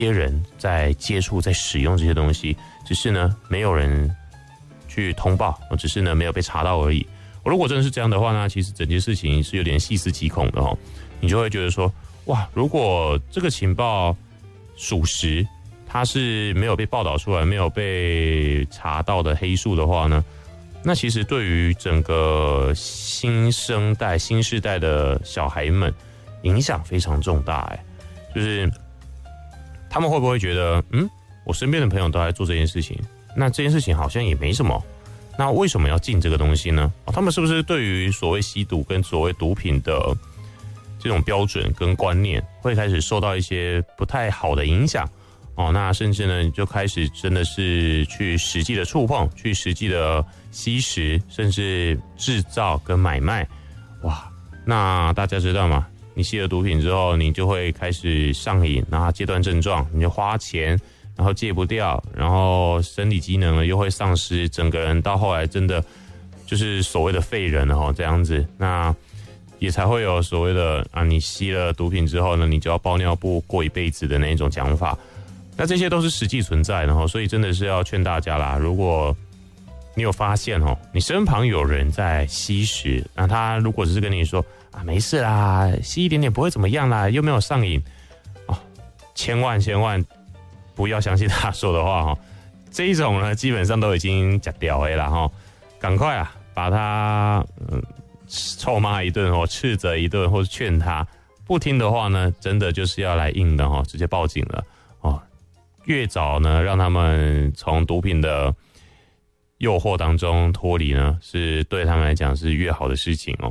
些人在接触、在使用这些东西，只是呢没有人去通报，只是呢没有被查到而已。如果真的是这样的话呢，其实整件事情是有点细思极恐的哦。你就会觉得说，哇，如果这个情报属实，它是没有被报道出来、没有被查到的黑数的话呢，那其实对于整个新生代、新世代的小孩们影响非常重大。就是他们会不会觉得，我身边的朋友都在做这件事情，那这件事情好像也没什么，那为什么要禁这个东西呢？他们是不是对于所谓吸毒跟所谓毒品的这种标准跟观念会开始受到一些不太好的影响？那甚至呢，你就开始真的是去实际的触碰，去实际的吸食，甚至制造跟买卖。哇，那大家知道吗？你吸了毒品之后，你就会开始上瘾，然后阶段症状，你就花钱，然后戒不掉，然后生理机能呢又会丧失，整个人到后来真的就是所谓的废人了这样子。那也才会有所谓的你吸了毒品之后呢，你就要包尿布过一辈子的那种讲法。那这些都是实际存在的，所以真的是要劝大家啦，如果你有发现你身旁有人在吸食，那他如果只是跟你说没事啦，吸一点点不会怎么样啦，又没有上瘾，千万不要相信他说的话这一种呢基本上都已经假掉了赶快把他臭骂一顿斥责一顿，或是劝他，不听的话呢，真的就是要来硬的直接报警了越早呢让他们从毒品的诱惑当中脱离呢，是对他们来讲是越好的事情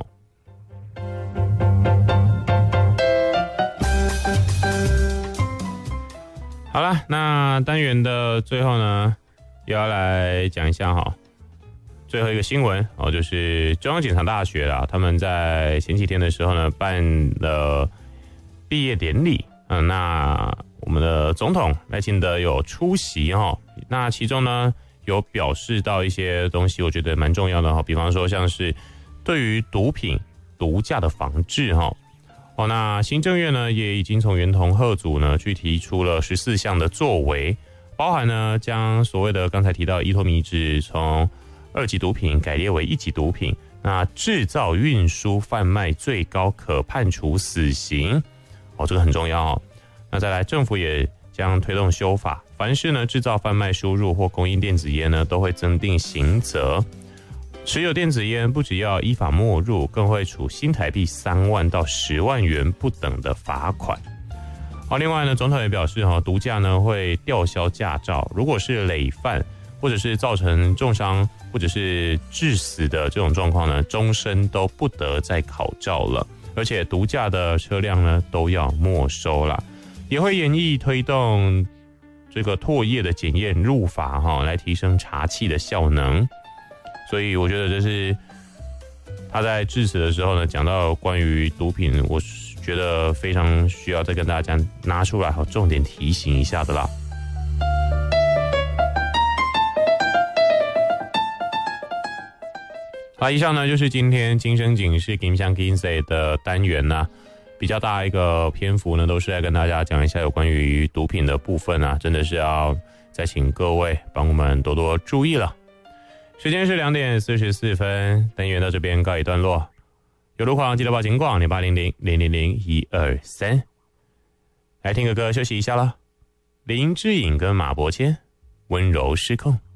好了，那单元的最后呢，也要来讲一下最后一个新闻就是中央警察大学啦，他们在前几天的时候呢办了毕业典礼，那我们的总统赖清德有出席那其中呢有表示到一些东西，我觉得蛮重要的比方说像是对于毒品毒驾的防治那行政院呢也已经从原同贺组呢去提出了14项的作为，包含呢将所谓的刚才提到依托米脂从2级毒品改列为1级毒品，那制造、运输、贩卖最高可判处死刑这个很重要那再来，政府也将推动修法，凡是呢制造、贩卖、输入或供应电子烟呢，都会增订刑责。持有电子烟不只要依法没入，更会处新台币3万到10万元不等的罚款。另外呢，总统也表示毒驾呢会吊销驾照，如果是累犯或者是造成重伤或者是致死的这种状况呢，终身都不得再考照了，而且毒驾的车辆呢都要没收啦。也会研议推动这个唾液的检验入法来提升查缉的效能。所以我觉得这是他在致辞的时候呢讲到关于毒品，我觉得非常需要再跟大家拿出来重点提醒一下的啦。好，以上呢就是今天今生警示金香 Kinsey 的单元啦。比较大一个篇幅呢，都是来跟大家讲一下有关于毒品的部分真的是要再请各位帮我们多多注意了。时间是2点44分，单元到这边告一段落。有路况记得报警广0800000123，来听个歌休息一下了。林志颖跟马伯骞，温柔失控。